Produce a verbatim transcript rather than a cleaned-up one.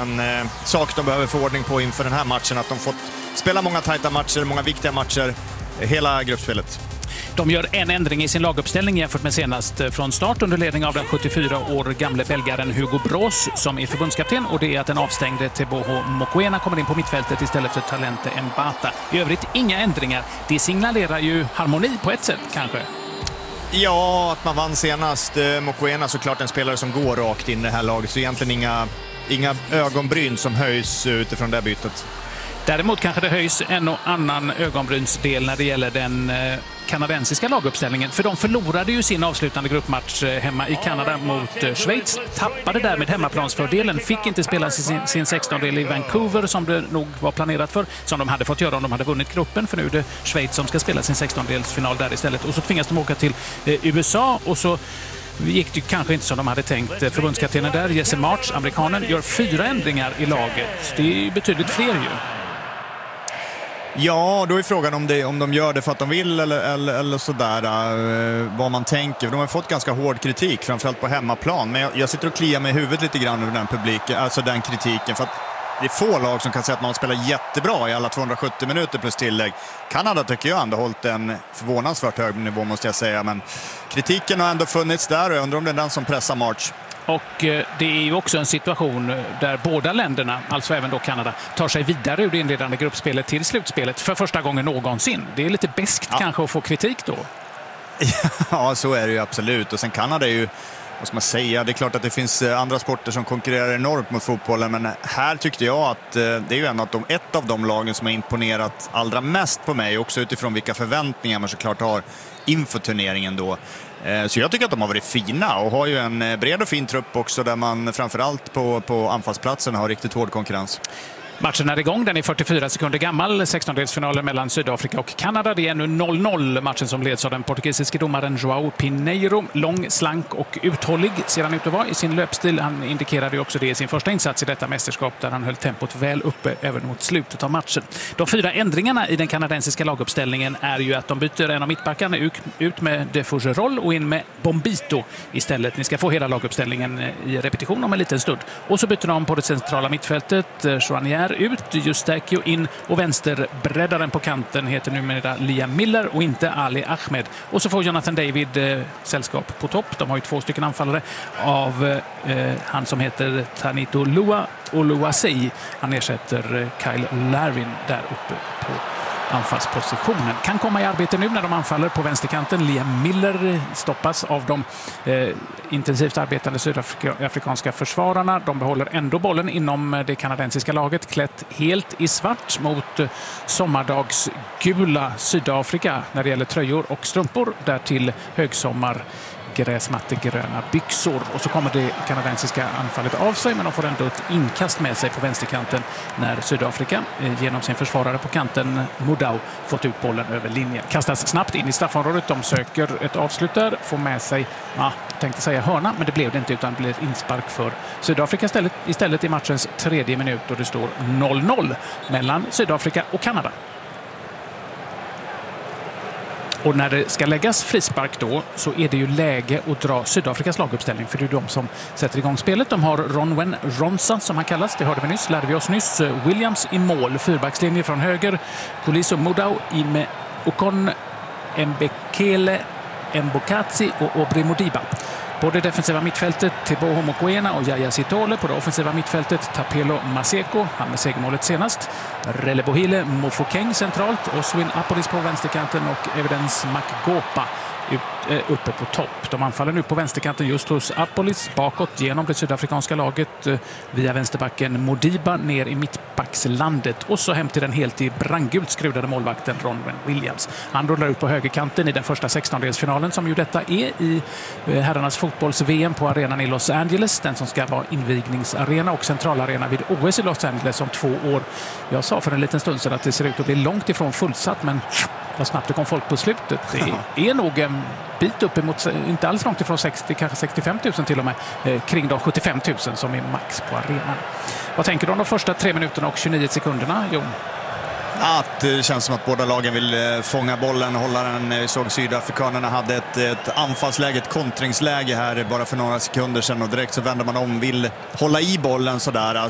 en eh, sak de behöver få ordning på inför den här matchen. Att de fått spela många tajta matcher, många viktiga matcher, hela gruppspelet. De gör en ändring i sin laguppställning jämfört med senast från start under ledning av den sjuttiofyra år gamle belgaren Hugo Broos som är förbundskapten, och det är att den avstängde Teboho Mokoena kommer in på mittfältet istället för Talente Mbata. I övrigt inga ändringar. Det signalerar ju harmoni på ett sätt kanske. Ja, att man vann senast. Mokoena såklart en spelare som går rakt in i det här laget, så egentligen inga, inga ögonbryn som höjs utifrån det bytet. Däremot kanske det höjs en och annan ögonbrynsdel när det gäller den eh, kanadensiska laguppställningen. För de förlorade ju sin avslutande gruppmatch eh, hemma i Kanada mot eh, Schweiz. Tappade därmed hemmaplansfördelen. Fick inte spela sin, sin sextondel i Vancouver som det nog var planerat för. Som de hade fått göra om de hade vunnit gruppen. För nu är det Schweiz som ska spela sin sextondelsfinal där istället. Och så tvingas de åka till eh, U S A och så gick det kanske inte som de hade tänkt. Förbundskaptenen där, Jesse March, amerikanen, gör fyra ändringar i laget. Det är betydligt fler ju. Ja, då är frågan om, det, om de gör det för att de vill eller, eller, eller sådär, uh, vad man tänker. De har fått ganska hård kritik, framförallt på hemmaplan. Men jag, jag sitter och kliar mig i huvudet lite grann över den publiken, alltså den kritiken. För att det är få lag som kan säga att man spelar jättebra i alla tvåhundrasjuttio minuter plus tillägg. Kanada tycker jag ändå hållit en förvånansvärt hög nivå, måste jag säga. Men kritiken har ändå funnits där och jag undrar om det är den som pressar March. Och eh, det är ju också en situation där båda länderna, alltså även då Kanada, tar sig vidare ur det inledande gruppspelet till slutspelet för första gången någonsin. Det är lite beskt ja. kanske att få kritik då. Ja, så är det ju absolut. Och sen Kanada är ju, vad ska man säga, det är klart att det finns andra sporter som konkurrerar enormt mot fotbollen, men här tyckte jag att det är ju en av de, ett av de lagen som har imponerat allra mest på mig, också utifrån vilka förväntningar man såklart har inför turneringen då. Så jag tycker att de har varit fina och har ju en bred och fin trupp också, där man framförallt på, på anfallsplatsen har riktigt hård konkurrens. Matchen är igång, den är fyrtiofyra sekunder gammal. sextondelsfinalen mellan Sydafrika och Kanada. Det är nu noll noll. Matchen som leds av den portugisiske domaren João Pinheiro. Lång, slank och uthållig ser han ut att vara i sin löpstil. Han indikerade ju också det i sin första insats i detta mästerskap, där han höll tempot väl uppe även mot slutet av matchen. De fyra ändringarna i den kanadensiska laguppställningen är ju att de byter en av mittbackarna ut med De Fougerolles och in med Bombito istället. Ni ska få hela laguppställningen i repetition om en liten stund. Och så byter de på det centrala mittfältet. Joanier ut, Justakio in och vänsterbreddaren på kanten heter numera Liam Miller och inte Ali Ahmed. Och så får Jonathan David eh, sällskap på topp. De har ju två stycken anfallare av eh, han som heter Tanito Lua och Luasei. Han ersätter eh, Kyle Larin där uppe på anfallspositionen. Kan komma i arbete nu när de anfaller på vänsterkanten. Liam Miller stoppas av de eh, intensivt arbetande sydafrikanska försvararna. De behåller ändå bollen inom det kanadensiska laget, klätt helt i svart mot eh, sommardagsgula Sydafrika när det gäller tröjor och strumpor. Därtill högsommar gräsmattegröna byxor. Och så kommer det kanadensiska anfallet av sig, men de får ändå ett inkast med sig på vänsterkanten när Sydafrika genom sin försvarare på kanten Modau fått ut bollen över linjen. Kastas snabbt in i straffområdet. De söker ett avslut där, får med sig, ja, jag tänkte säga hörna, men det blev det inte, utan det blev inspark för Sydafrika istället, istället i matchens tredje minut, och det står noll noll mellan Sydafrika och Kanada. Och när det ska läggas frispark då, så är det ju läge att dra Sydafrikas laguppställning, för det är de som sätter igång spelet. De har Ronwen Ronsa som han kallas, det hörde vi nyss, lärde vi oss nyss. Williams i mål, fyrbackslinje från höger, Kuliso Modau, Ime Okon, Mbekele, Mbokatsi och Obri Modiba. På det defensiva mittfältet Teboho Mokoena och Yaya Sitole. På det offensiva mittfältet Tapelo Maseko, han med segermålet senast. Relebohile Mofokeng centralt. Oswin Apolis på vänsterkanten och Evidence Makgopa uppe på topp. De anfaller nu på vänsterkanten just hos Apolis, bakåt genom det sydafrikanska laget via vänsterbacken Modiba ner i mittbackslandet och så hem till den helt i brandgult skrudade målvakten Ronwen Williams. Han rullar ut på högerkanten i den första sextondelsfinalen som ju detta är i herrarnas fotbolls-V M på arenan i Los Angeles, den som ska vara invigningsarena och centralarena vid O S i Los Angeles om två år. Jag sa för en liten stund sedan att det ser ut att bli långt ifrån fullsatt, men vad snabbt det kom folk på slutet. Det är nog en bit upp emot, inte alls långt ifrån sextio, kanske sextiofem tusen till och med, eh, kring de sjuttiofem tusen som är max på arenan. Vad tänker du om de första tre minuterna och tjugonio sekunderna, Jon? Att det känns som att båda lagen vill fånga bollen, hålla den. Vi såg sydafrikanerna hade ett, ett anfallsläge, ett kontringsläge här bara för några sekunder sedan, och direkt så vänder man om, vill hålla i bollen sådär.